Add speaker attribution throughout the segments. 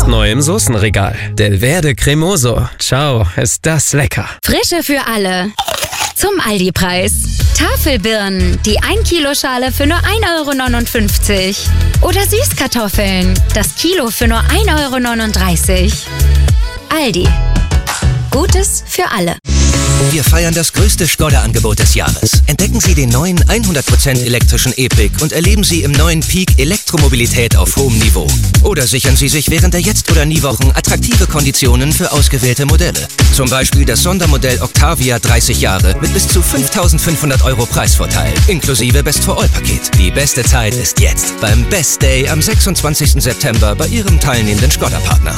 Speaker 1: Jetzt neu im Soßenregal. Delverde Cremoso. Ciao, ist das lecker.
Speaker 2: Frische für alle. Zum Aldi-Preis. Tafelbirnen, die 1 Kilo Schale für nur 1,59 €. Oder Süßkartoffeln, das Kilo für nur 1,39 €. Aldi. Gutes für alle.
Speaker 3: Wir feiern das größte Skoda-Angebot des Jahres. Entdecken Sie den neuen 100% elektrischen E-Pick und erleben Sie im neuen Peak Elektromobilität auf hohem Niveau. Oder sichern Sie sich während der Jetzt- oder Nie-Wochen attraktive Konditionen für ausgewählte Modelle. Zum Beispiel das Sondermodell Octavia 30 Jahre mit bis zu 5.500 € Preisvorteil, inklusive Best-for-All-Paket. Die beste Zeit ist jetzt beim Best Day am 26. September bei Ihrem teilnehmenden Skoda-Partner.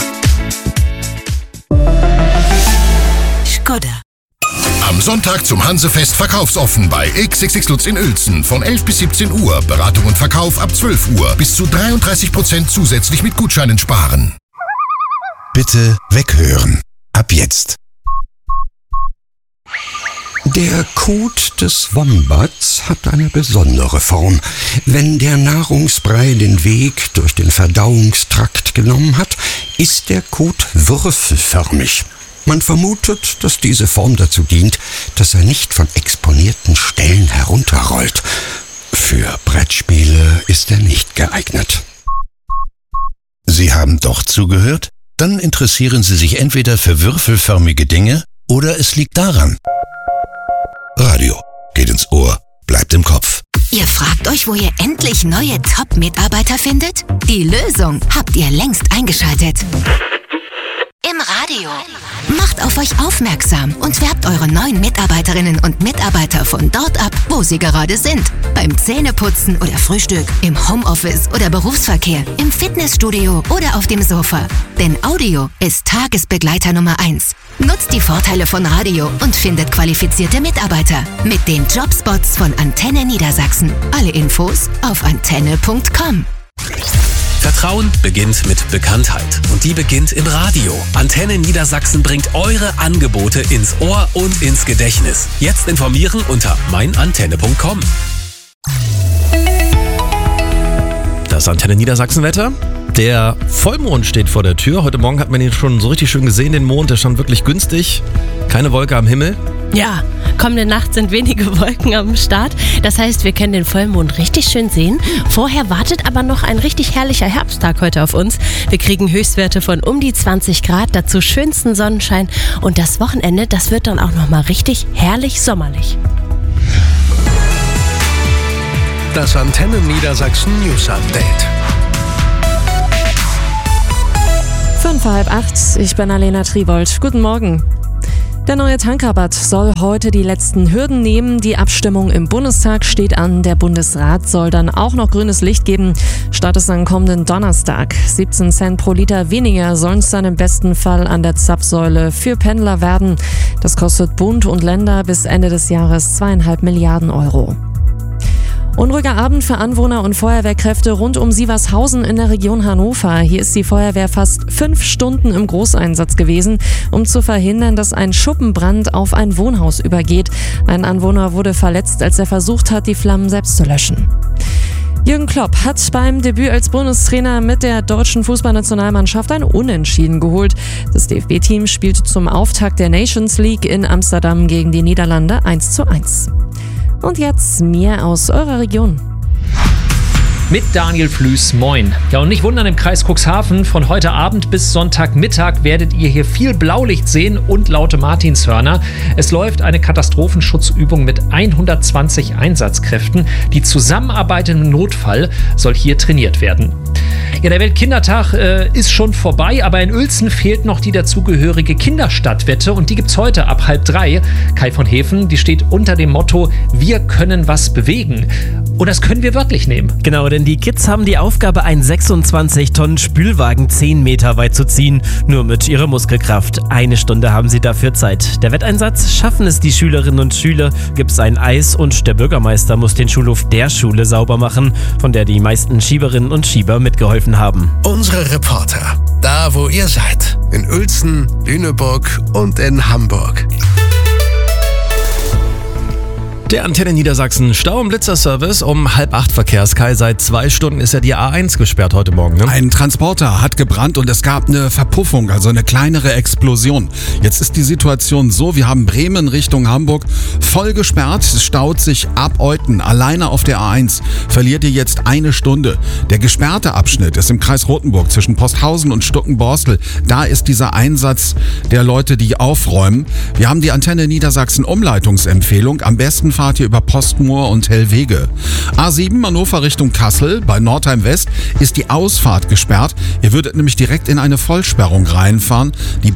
Speaker 4: Skoda.
Speaker 5: Am Sonntag zum Hansefest verkaufsoffen bei XXX Lutz in Uelzen von 11 bis 17 Uhr. Beratung und Verkauf ab 12 Uhr. Bis zu 33% zusätzlich mit Gutscheinen sparen.
Speaker 6: Bitte weghören. Ab jetzt. Der Kot des Wombats hat eine besondere Form. Wenn der Nahrungsbrei den Weg durch den Verdauungstrakt genommen hat, ist der Kot würfelförmig. Man vermutet, dass diese Form dazu dient, dass er nicht von exponierten Stellen herunterrollt. Für Brettspiele ist er nicht geeignet.
Speaker 5: Sie haben doch zugehört? Dann interessieren Sie sich entweder für würfelförmige Dinge oder es liegt daran. Radio geht ins Ohr, bleibt im Kopf.
Speaker 4: Ihr fragt euch, wo ihr endlich neue Top-Mitarbeiter findet? Die Lösung habt ihr längst eingeschaltet. Im Radio. Macht auf euch aufmerksam und werbt eure neuen Mitarbeiterinnen und Mitarbeiter von dort ab, wo sie gerade sind. Beim Zähneputzen oder Frühstück, im Homeoffice oder Berufsverkehr, im Fitnessstudio oder auf dem Sofa. Denn Audio ist Tagesbegleiter Nummer 1. Nutzt die Vorteile von Radio und findet qualifizierte Mitarbeiter mit den Jobspots von Antenne Niedersachsen. Alle Infos auf antenne.com.
Speaker 1: Vertrauen beginnt mit Bekanntheit. Und die beginnt im Radio. Antenne Niedersachsen bringt eure Angebote ins Ohr und ins Gedächtnis. Jetzt informieren unter meinantenne.com.
Speaker 7: Das Antenne Niedersachsen-Wetter. Der Vollmond steht vor der Tür. Heute Morgen hat man ihn schon so richtig schön gesehen, den Mond. Der stand wirklich günstig. Keine Wolke am Himmel.
Speaker 8: Ja, kommende Nacht sind wenige Wolken am Start. Das heißt, wir können den Vollmond richtig schön sehen. Vorher wartet aber noch ein richtig herrlicher Herbsttag heute auf uns. Wir kriegen Höchstwerte von um die 20 Grad, dazu schönsten Sonnenschein. Und das Wochenende, das wird dann auch nochmal richtig herrlich sommerlich.
Speaker 9: Das Antenne Niedersachsen News Update.
Speaker 10: 7:55, ich bin Alena Tribold. Guten Morgen. Der neue Tankrabatt soll heute die letzten Hürden nehmen. Die Abstimmung im Bundestag steht an. Der Bundesrat soll dann auch noch grünes Licht geben. Start ist am kommenden Donnerstag. 17 Cent pro Liter weniger sollen es dann im besten Fall an der Zapfsäule für Pendler werden. Das kostet Bund und Länder bis Ende des Jahres 2,5 Milliarden €. Unruhiger Abend für Anwohner und Feuerwehrkräfte rund um Sievershausen in der Region Hannover. Hier ist die Feuerwehr fast 5 Stunden im Großeinsatz gewesen, um zu verhindern, dass ein Schuppenbrand auf ein Wohnhaus übergeht. Ein Anwohner wurde verletzt, als er versucht hat, die Flammen selbst zu löschen. Jürgen Klopp hat beim Debüt als Bundestrainer mit der deutschen Fußballnationalmannschaft ein Unentschieden geholt. Das DFB-Team spielte zum Auftakt der Nations League in Amsterdam gegen die Niederlande 1:1. Und jetzt mehr aus eurer Region.
Speaker 11: Mit Daniel Flüß, moin. Ja, und nicht wundern, im Kreis Cuxhaven von heute Abend bis Sonntagmittag werdet ihr hier viel Blaulicht sehen und laute Martinshörner. Es läuft eine Katastrophenschutzübung mit 120 Einsatzkräften. Die Zusammenarbeit im Notfall soll hier trainiert werden. Ja, der Weltkindertag ist schon vorbei, aber in Uelzen fehlt noch die dazugehörige Kinderstadtwette und die gibt's heute ab 2:30. Kai von Hefen, die steht unter dem Motto: Wir können was bewegen. Und das können wir wörtlich nehmen.
Speaker 12: Genau, denn die Kids haben die Aufgabe, einen 26 Tonnen Spülwagen 10 Meter weit zu ziehen. Nur mit ihrer Muskelkraft. 1 Stunde haben sie dafür Zeit. Der Wetteinsatz: Schaffen es die Schülerinnen und Schüler, gibt's ein Eis und der Bürgermeister muss den Schulhof der Schule sauber machen, von der die meisten Schieberinnen und Schieber mitgeholfen haben.
Speaker 9: Unsere Reporter, da wo ihr seid. In Uelzen, Lüneburg und in Hamburg.
Speaker 7: Der Antenne Niedersachsen Stau- und Blitzerservice um 7:30 Verkehrskei. Seit 2 Stunden ist ja die A1 gesperrt heute Morgen. Ne?
Speaker 13: Ein Transporter hat gebrannt und es gab eine Verpuffung, also eine kleinere Explosion. Jetzt ist die Situation so, wir haben Bremen Richtung Hamburg voll gesperrt. Es staut sich ab Euten. Alleine auf der A1 verliert ihr jetzt 1 Stunde. Der gesperrte Abschnitt ist im Kreis Rothenburg zwischen Posthausen und Stuckenborstel. Da ist dieser Einsatz der Leute, die aufräumen. Wir haben die Antenne Niedersachsen Umleitungsempfehlung. Am besten fahrt ihr über Postmoor und Hellwege. A7 Hannover Richtung Kassel. Bei Nordheim West ist die Ausfahrt gesperrt. Ihr würdet nämlich direkt in eine Vollsperrung reinfahren. Die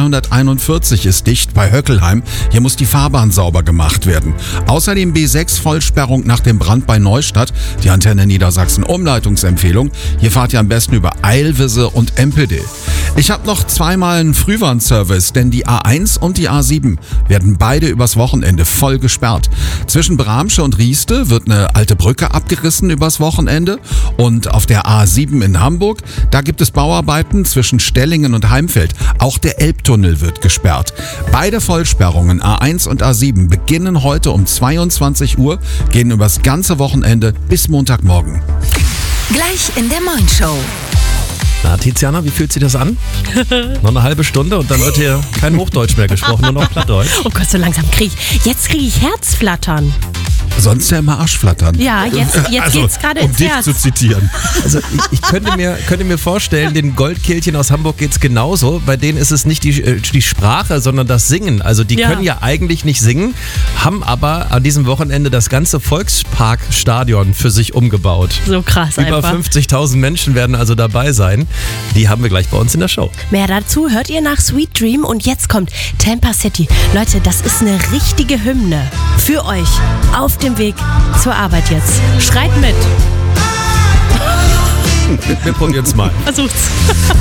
Speaker 13: B241 ist dicht bei Höckelheim. Hier muss die Fahrbahn sauber gemacht werden. Außerdem B6 Vollsperrung nach dem Brand bei Neustadt. Die Antenne Niedersachsen Umleitungsempfehlung. Hier fahrt ihr am besten über Eilwisse und Empede. Ich habe noch zweimal einen Frühwarnservice, denn die A1 und die A7 werden beide übers Wochenende voll gesperrt. Zwischen Bramsche und Rieste wird eine alte Brücke abgerissen übers Wochenende und auf der A7 in Hamburg, da gibt es Bauarbeiten zwischen Stellingen und Heimfeld. Auch der Elbtunnel wird gesperrt. Beide Vollsperrungen, A1 und A7, beginnen heute um 22 Uhr, gehen übers ganze Wochenende bis Montagmorgen.
Speaker 4: Gleich in der Moin-Show.
Speaker 7: Na, Tiziana, wie fühlt sich das an? Noch eine halbe Stunde und dann wird hier kein Hochdeutsch mehr gesprochen, nur noch Plattdeutsch.
Speaker 8: Oh Gott, so langsam kriege ich Herzflattern.
Speaker 13: Sonst ja immer Arschflattern.
Speaker 8: Ja, jetzt geht's gerade ins
Speaker 13: dich
Speaker 8: Herz.
Speaker 13: zu zitieren.
Speaker 7: Also ich könnte mir vorstellen, den Goldkehlchen aus Hamburg geht's genauso. Bei denen ist es nicht die Sprache, sondern das Singen. Also die können ja eigentlich nicht singen, haben aber an diesem Wochenende das ganze Volksparkstadion für sich umgebaut.
Speaker 8: So krass
Speaker 7: Über
Speaker 8: einfach.
Speaker 7: 50.000 Menschen werden also dabei sein. Die haben wir gleich bei uns in der Show.
Speaker 8: Mehr dazu hört ihr nach Sweet Dream und jetzt kommt Tampa City. Leute, das ist eine richtige Hymne für euch auf dem Weg zur Arbeit jetzt. Schreit mit.
Speaker 7: Wir probieren's mal.
Speaker 8: Versucht's.